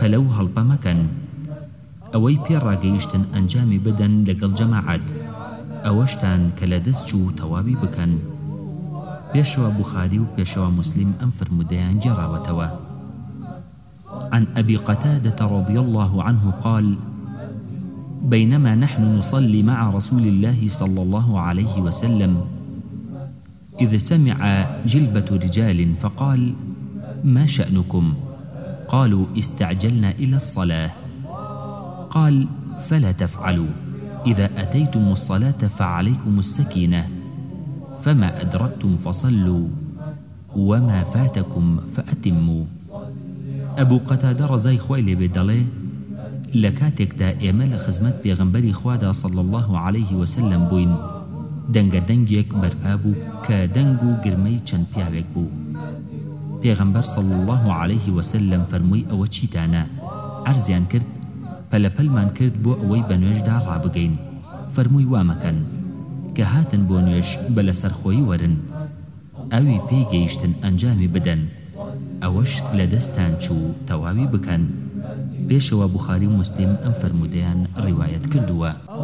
پەلەو هەڵپە مەکەن، ئەوەی پێڕاگەیشتن ئەنجامی بدەن لەگەڵ جەماعەت، ئەوەشتان کە لە دەست چوو تەواوی بکەن. پێشەوە بوخاری و پێشەوە مسلم ئەم فرمودەیان گێڕاوەتەوە. عن أبي قتادة رضي الله عنه قال: بينما نحن نصلي مع رسول الله صلى الله عليه وسلم إذ سمع جلبة رجال فقال: ما شأنكم؟ قالوا: استعجلنا إلى الصلاة. قال: فلا تفعلوا، إذا أتيتم الصلاة فعليكم السكينة، فما أدركتم فصلوا وما فاتكم فأتموا. أبو قتادة رضای خوای لێ بێ دەڵێ لە کاتێکدا ئێمە لە خزمەت پێغەمبەری خوادا صلی الله عليه وسلم بووین، دەنگە دەنگێک بەرپا بوو کە دەنگ و گرمەی چەند پیاوێک بوو. پێغەمبەر صلی الله عليه وسلم فەرمووی ئەوە چیتانە؟ عەرزیان کرد، پەلەپەلمان کرد بۆ ئەوەی بە نوێژدا ڕابگەین. فەرمووی وامەکەن، کە هاتن بۆ نوێژ بە لەسەرخۆیی وەرن، ئەوی پێی گەیشتن ئەنجامی بدەن، ئەوەش لە دەستان چوو تەواوی بکەن. پێشەوە بوخاری و مسلم ئەم فەرمودەیان ڕیوایەت کردووە.